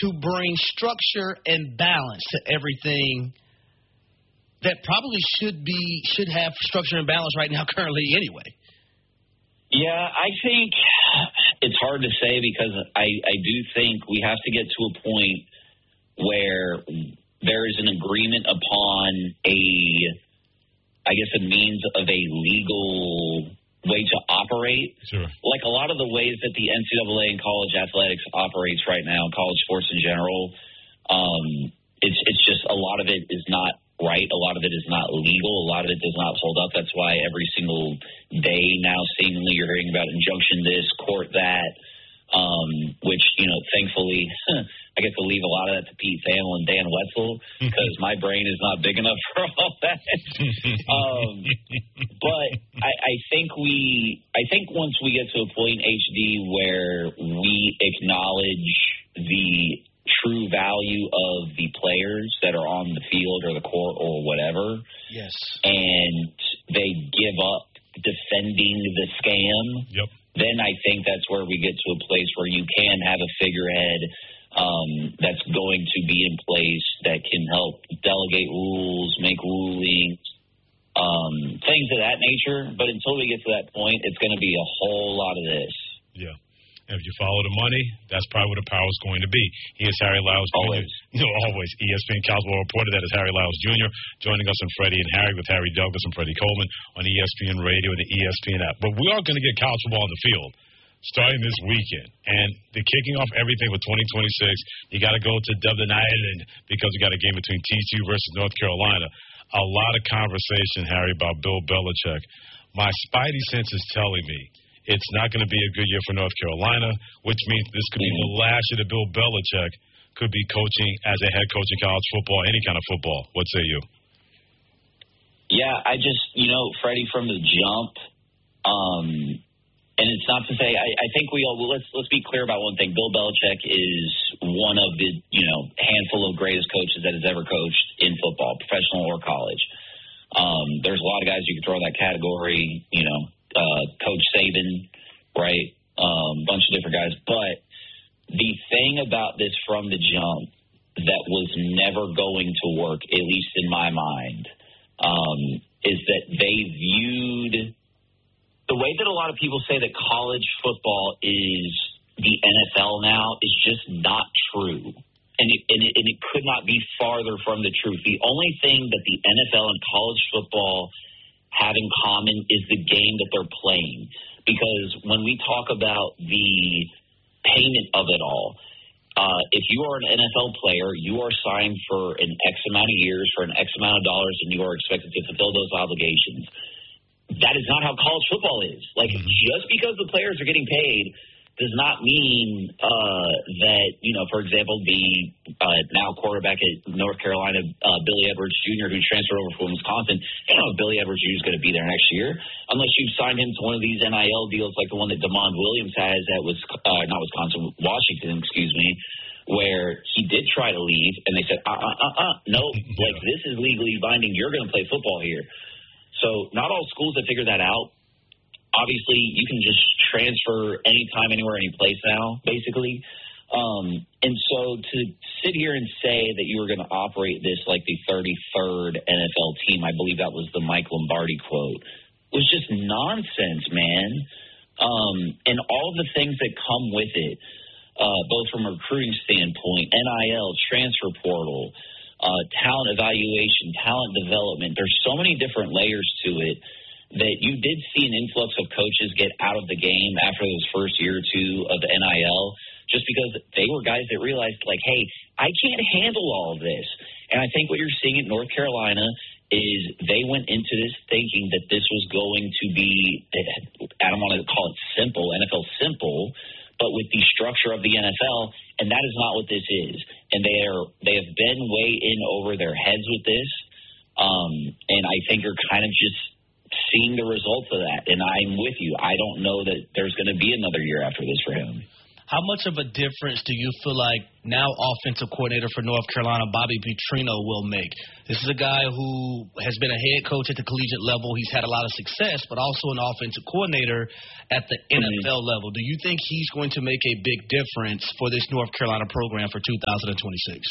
to bring structure and balance to everything that probably should have structure and balance right now currently anyway. Yeah, I think it's hard to say because I do think we have to get to a point where there is an agreement upon a means of a legal way to operate. Sure. Like a lot of the ways that the NCAA and college athletics operates right now, college sports in general, it's just a lot of it is not right. A lot of it is not legal. A lot of it does not hold up. That's why every single day now, seemingly, you're hearing about injunction this, court that, which, thankfully, I get to leave a lot of that to Pete Thamel and Dan Wetzel because my brain is not big enough for all that. But I think once we get to a point, HD, where we acknowledge the true value of the players that are on the field or the court or whatever. Yes. And they give up defending the scam. Yep. Then I think that's where we get to a place where you can have a figurehead that's going to be in place that can help delegate rules, make rulings, things of that nature. But until we get to that point, it's going to be a whole lot of this. Yeah. And if you follow the money, that's probably where the power is going to be. Here's Harry Lyles Jr. Always. ESPN Cowboy reporter. That is Harry Lyles Jr. joining us on Freddie and Harry with Harry Douglas and Freddie Coleman on ESPN Radio and the ESPN app. But we are going to get college football on the field starting this weekend. And the kicking off everything for 2026, you got to go to Dublin, Ireland, because we got a game between TCU versus North Carolina. A lot of conversation, Harry, about Bill Belichick. My spidey sense is telling me it's not going to be a good year for North Carolina, which means this could be the last year that Bill Belichick could be coaching as a head coach in college football, any kind of football. What say you? Yeah, I just, Freddie, from the jump, and it's not to say, I think let's be clear about one thing. Bill Belichick is one of the, handful of greatest coaches that has ever coached in football, professional or college. There's a lot of guys you can throw in that category, Coach Saban, right? Bunch of different guys. But the thing about this from the jump that was never going to work, at least in my mind, is that they viewed the way that a lot of people say that college football is the NFL now is just not true. And it could not be farther from the truth. The only thing that the NFL and college football have in common is the game that they're playing. Because when we talk about the payment of it all, if you are an NFL player, you are signed for an X amount of years, for an X amount of dollars, and you are expected to fulfill those obligations. That is not how college football is. Like, just because the players are getting paid does not mean that, for example, the now quarterback at North Carolina, Billy Edwards Jr., who transferred over from Wisconsin, Billy Edwards Jr. is going to be there next year unless you've signed him to one of these NIL deals like the one that DeMond Williams has at Washington, where he did try to leave, and they said, nope, like this is legally binding. You're going to play football here. So not all schools have figured that out. Obviously, you can just transfer anytime, anywhere, any place now, basically. And so to sit here and say that you were going to operate this like the 33rd NFL team, I believe that was the Mike Lombardi quote, was just nonsense, man. And all the things that come with it, both from a recruiting standpoint, NIL, transfer portal, talent evaluation, talent development, there's so many different layers to it that you did see an influx of coaches get out of the game after those first year or two of the NIL, just because they were guys that realized, like, hey, I can't handle all of this. And I think what you're seeing at North Carolina is they went into this thinking that this was going to be, I don't want to call it simple, NFL simple, but with the structure of the NFL, and that is not what this is. And they have been way in over their heads with this, and I think you're kind of just seeing the results of that, and I'm with you. I don't know that there's going to be another year after this for him. How much of a difference do you feel like now offensive coordinator for North Carolina, Bobby Petrino, will make? This is a guy who has been a head coach at the collegiate level. He's had a lot of success, but also an offensive coordinator at the NFL level. Do you think he's going to make a big difference for this North Carolina program for 2026?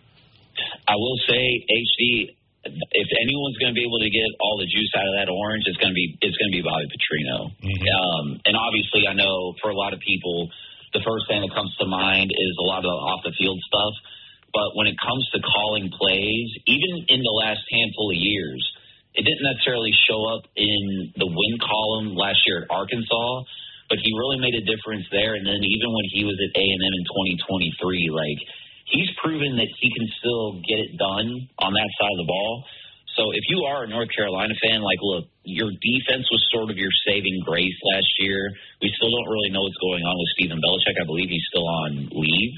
I will say, HD, if anyone's going to be able to get all the juice out of that orange, it's going to be Bobby Petrino. And obviously, I know for a lot of people, the first thing that comes to mind is a lot of the off-the-field stuff. But when it comes to calling plays, even in the last handful of years, it didn't necessarily show up in the win column last year at Arkansas, but he really made a difference there. And then even when he was at A&M in 2023, like, he's proven that he can still get it done on that side of the ball. So if you are a North Carolina fan, like, look, your defense was sort of your saving grace last year. We still don't really know what's going on with Stephen Belichick. I believe he's still on leave.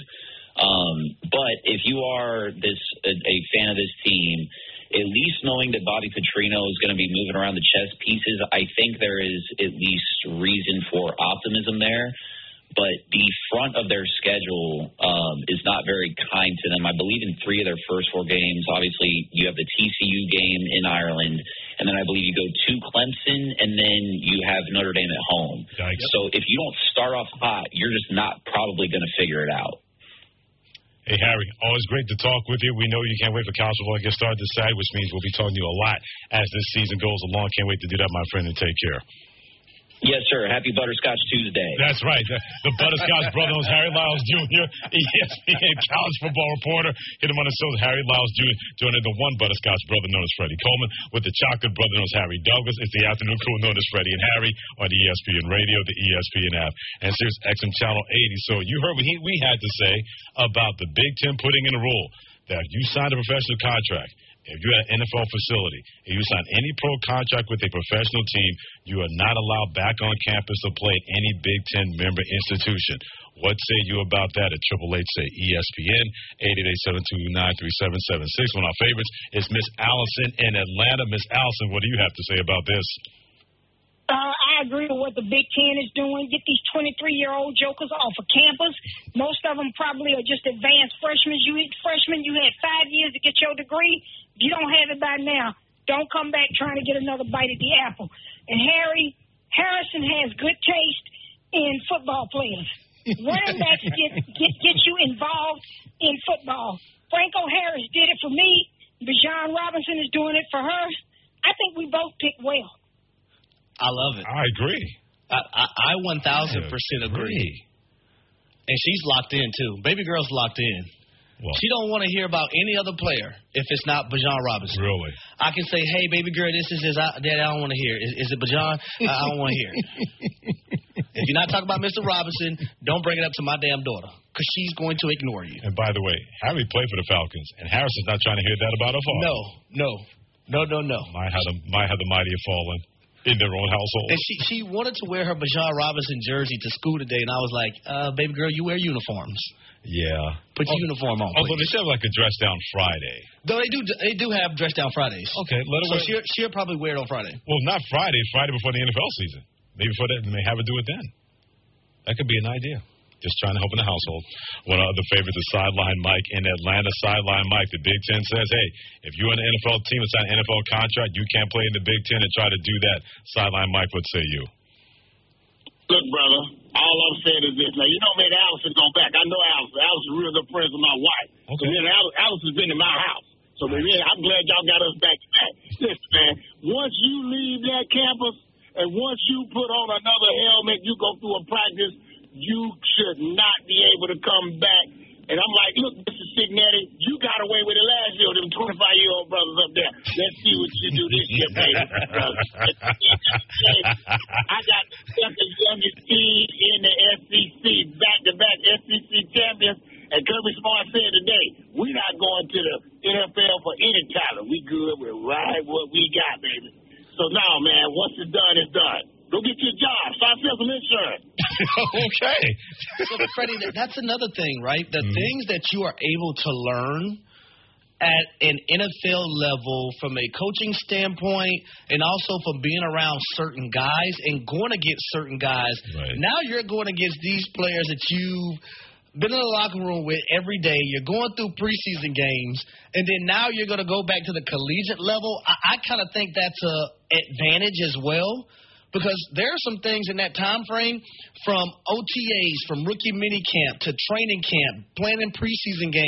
But if you are a fan of this team, at least knowing that Bobby Petrino is going to be moving around the chess pieces, I think there is at least reason for optimism there. But the front of their schedule is not very kind to them. I believe in 3 of their first 4 games, obviously, you have the TCU game in Ireland, and then I believe you go to Clemson, and then you have Notre Dame at home. Yikes. So if you don't start off hot, you're just not probably going to figure it out. Hey, Harry, always great to talk with you. We know you can't wait for college football to get started this Saturday, which means we'll be talking to you a lot as this season goes along. Can't wait to do that, my friend, and take care. Yes, sir. Happy Butterscotch Tuesday. That's right. The Butterscotch brother knows Harry Lyles Jr., ESPN college football reporter. Hit him on the show, Harry Lyles Jr., joining the one Butterscotch brother known as Freddie Coleman. With the chocolate brother known as Harry Douglas. It's the afternoon crew known as Freddie and Harry on ESPN Radio, the ESPN app, and Sirius XM Channel 80. So you heard what we had to say about the Big Ten putting in a rule that if you signed a professional contract, if you're at an NFL facility, if you sign any pro contract with a professional team, you are not allowed back on campus to play at any Big Ten member institution. What say you about that at 888-SAY-ESPN, 888-729-3776. One of our favorites is Miss Allison in Atlanta. Miss Allison, what do you have to say about this? I agree with what the Big Ten is doing. Get these 23-year-old jokers off of campus. Most of them probably are just advanced freshmen. You had 5 years to get your degree. If you don't have it by now, don't come back trying to get another bite at the apple. And Harrison has good taste in football players. Running backs get you involved in football. Franco Harris did it for me. Bijan Robinson is doing it for her. I think we both picked well. I love it. I agree. I 1,000% agree. And she's locked in, too. Baby girl's locked in. Well, she don't want to hear about any other player if it's not Bijan Robinson. Really? I can say, hey, baby girl, this is Dad, I don't want to hear. Is it Bijan? I don't want to hear. If you're not talking about Mr. Robinson, don't bring it up to my damn daughter because she's going to ignore you. And by the way, Harry played for the Falcons, and Harrison's not trying to hear that about her father. No. My, how the mighty have fallen. In their own household. And she wanted to wear her Bijan Robinson jersey to school today, and I was like, baby girl, you wear uniforms. Yeah. Put your uniform on, although they still have like a dress down Friday. Though they do have dress down Fridays. Okay, let her so she'll probably wear it on Friday. Well, not Friday. Friday before the NFL season. Maybe before that, may have her do it then. That could be an idea. Just trying to help in the household. One of the favorites is Sideline Mike in Atlanta. Sideline Mike, the Big Ten says, hey, if you're on an NFL team and sign an NFL contract, you can't play in the Big Ten and try to do that. Sideline Mike, what say you? Look, brother, all I'm saying is this. Now, you know me and Allison go back. I know Allison. Allison's real good friends with my wife. Okay. So Allison's been in my house. So I'm glad y'all got us back to back. Listen, man, once you leave that campus and once you put on another helmet, you go through a practice, you should not be able to come back. And I'm like, look, Mr. Signetti, you got away with it last year, them 25-year-old brothers up there. Let's see what you do this year, baby. I got the second youngest team in the SEC, back-to-back SEC champions. And Kirby Smart said today, we're not going to the NFL for any talent. We good. We're right what we got, baby. So now, man, once it's done, it's done. Go get your job. Start selling insurance. Okay. So, Freddie, that's another thing, right? The things that you are able to learn at an NFL level from a coaching standpoint and also from being around certain guys and going against certain guys. Right. Now you're going against these players that you've been in the locker room with every day. You're going through preseason games, and then now you're going to go back to the collegiate level. I kind of think that's an advantage as well, because there are some things in that time frame, from OTAs, from rookie minicamp to training camp, planning preseason games.